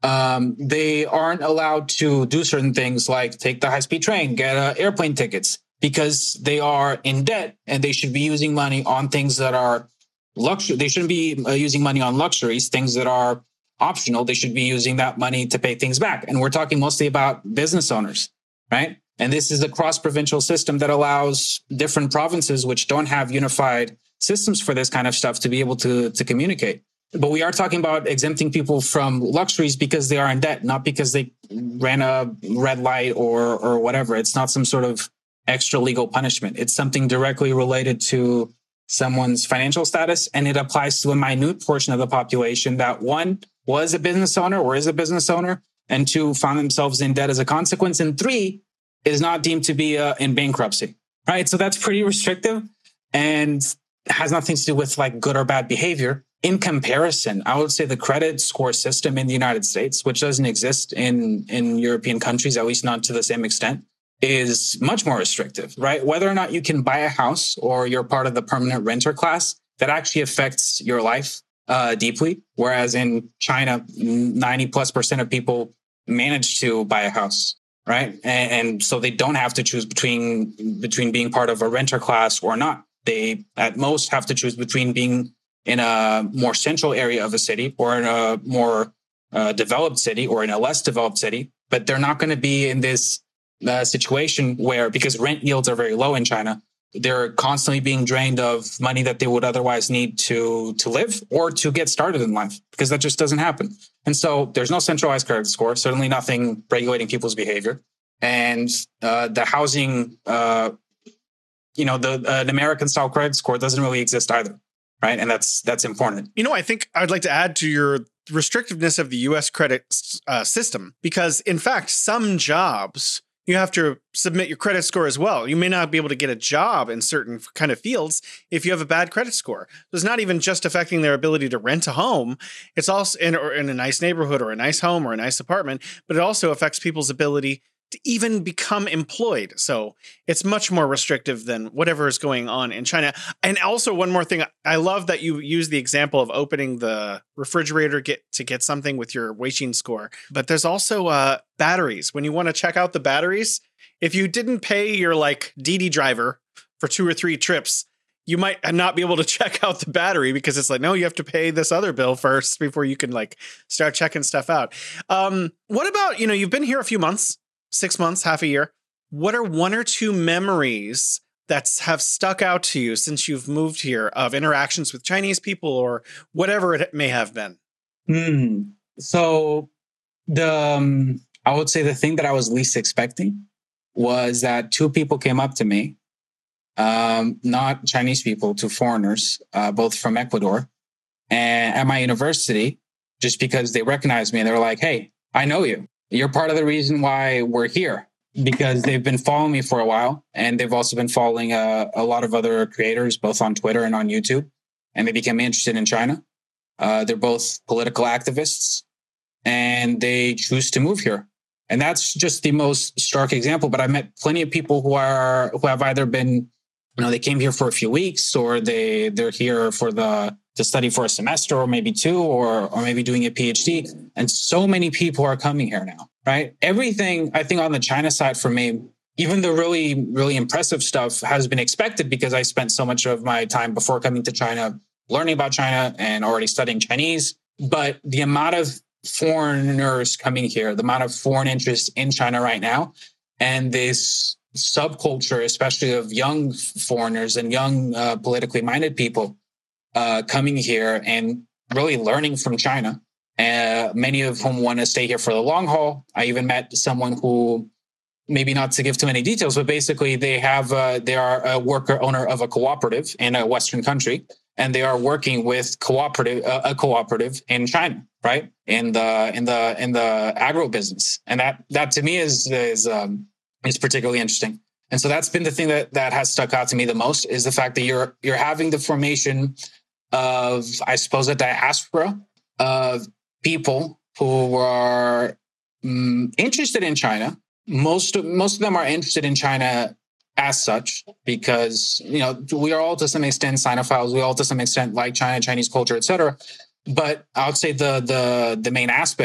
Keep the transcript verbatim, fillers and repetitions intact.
Um, they aren't allowed to do certain things like take the high-speed train, get uh, airplane tickets, because they are in debt and they should be using money on things that are luxury. They shouldn't be uh, using money on luxuries, things that are optional. They should be using that money to pay things back. And we're talking mostly about business owners, right? And this is a cross-provincial system that allows different provinces which don't have unified systems for this kind of stuff to be able to, to communicate. But we are talking about exempting people from luxuries because they are in debt, not because they ran a red light or or whatever. It's not some sort of extra legal punishment. It's something directly related to someone's financial status, and it applies to a minute portion of the population that, one, was a business owner or is a business owner, and two, found themselves in debt as a consequence, and three, is not deemed to be uh, in bankruptcy, right? So that's pretty restrictive and has nothing to do with like good or bad behavior. In comparison, I would say the credit score system in the United States, which doesn't exist in, in European countries, at least not to the same extent, is much more restrictive, right? Whether or not you can buy a house or you're part of the permanent renter class, that actually affects your life uh, deeply. Whereas in China, ninety plus percent of people manage to buy a house, right? And, and so they don't have to choose between, between being part of a renter class or not. They at most have to choose between being in a more central area of a city or in a more uh, developed city or in a less developed city. But they're not going to be in this uh, situation where, because rent yields are very low in China, they're constantly being drained of money that they would otherwise need to, to live or to get started in life, because that just doesn't happen. And so there's no centralized credit score, certainly nothing regulating people's behavior. And uh, the housing, uh, you know, the uh, an American style credit score doesn't really exist either. Right. And that's that's important. You know, I think I'd like to add to your restrictiveness of the U S credit uh, system, because, in fact, some jobs you have to submit your credit score as well. You may not be able to get a job in certain kind of fields if you have a bad credit score. So it's not even just affecting their ability to rent a home. It's also in, or in a nice neighborhood or a nice home or a nice apartment, but it also affects people's ability to even become employed. So it's much more restrictive than whatever is going on in China. And also, one more thing, I love that you use the example of opening the refrigerator get to get something with your Weixin score. But there's also uh, batteries. When you want to check out the batteries, if you didn't pay your like Didi driver for two or three trips, you might not be able to check out the battery, because it's like, no, you have to pay this other bill first before you can like start checking stuff out. Um, what about, you know, you've been here a few months. Six months, half a year. What are one or two memories that have stuck out to you since you've moved here of interactions with Chinese people or whatever it may have been? Mm. So the um, I would say the thing that I was least expecting was that two people came up to me, um, not Chinese people, two foreigners, uh, both from Ecuador, and at my university, just because they recognized me and they were like, "Hey, I know you. You're part of the reason why we're here," because they've been following me for a while. And they've also been following uh, a lot of other creators, both on Twitter and on YouTube. And they became interested in China. Uh, they're both political activists and they choose to move here. And that's just the most stark example. But I've met plenty of people who are, who have either been, you know, they came here for a few weeks, or they, they're here for the, to study for a semester or maybe two, or or maybe doing a PhD. And so many people are coming here now, right? Everything, I think, on the China side for me, even the really, really impressive stuff has been expected, because I spent so much of my time before coming to China learning about China and already studying Chinese. But the amount of foreigners coming here, the amount of foreign interest in China right now, and this subculture, especially of young foreigners and young uh, politically minded people, Uh, coming here and really learning from China, uh, many of whom want to stay here for the long haul. I even met someone who, maybe not to give too many details, but basically they have uh, they are a worker owner of a cooperative in a Western country, and they are working with cooperative uh, a cooperative in China, right? In the in the in the agro business, and that that to me is is um, is particularly interesting. And so that's been the thing that that has stuck out to me the most, is the fact that you're you're having the formation of, I suppose, a diaspora of people who are um, interested in China. Most of, most of them are interested in China as such, because, you know, we are all to some extent Sinophiles. We all to some extent like China, Chinese culture, et cetera. But I would say the the the main aspect